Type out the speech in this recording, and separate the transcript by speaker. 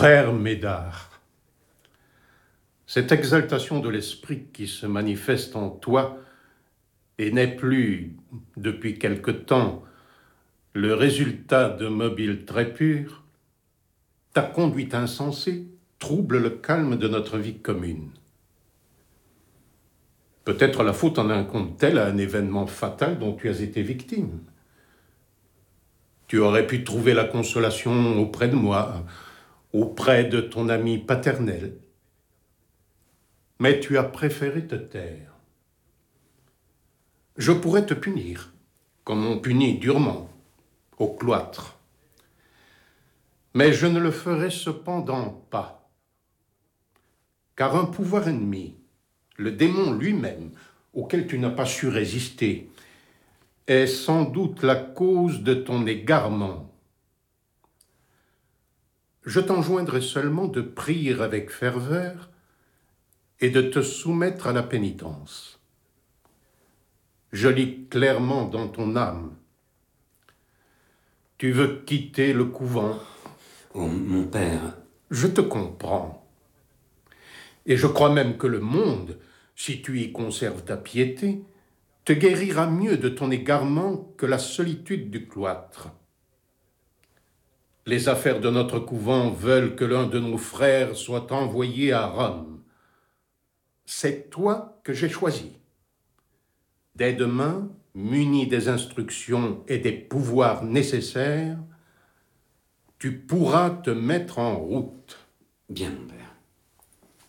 Speaker 1: Frère Médard, cette exaltation de l'esprit qui se manifeste en toi et n'est plus, depuis quelque temps, le résultat de mobiles très purs, ta conduite insensée trouble le calme de notre vie commune. Peut-être la faute en incombe-t-elle à un événement fatal dont tu as été victime. Tu aurais pu trouver la consolation auprès de moi, auprès de ton ami paternel. Mais tu as préféré te taire. Je pourrais te punir, comme on punit durement, au cloître. Mais je ne le ferai cependant pas. Car un pouvoir ennemi, le démon lui-même, auquel tu n'as pas su résister, est sans doute la cause de ton égarement. Je t'enjoindrai seulement de prier avec ferveur et de te soumettre à la pénitence. Je lis clairement dans ton âme. Tu veux quitter le couvent.
Speaker 2: Oh, mon père.
Speaker 1: Je te comprends. Et je crois même que le monde, si tu y conserves ta piété, te guérira mieux de ton égarement que la solitude du cloître. Les affaires de notre couvent veulent que l'un de nos frères soit envoyé à Rome. C'est toi que j'ai choisi. Dès demain, muni des instructions et des pouvoirs nécessaires, tu pourras te mettre en route.
Speaker 2: Bien, mon père.